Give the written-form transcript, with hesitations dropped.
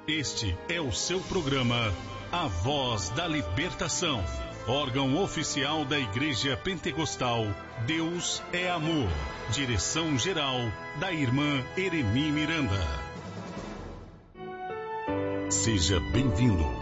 Este é o seu programa A Voz da Libertação, órgão oficial da Igreja Pentecostal Deus é Amor. Direção-geral da irmã Eremi Miranda. Seja bem-vindo.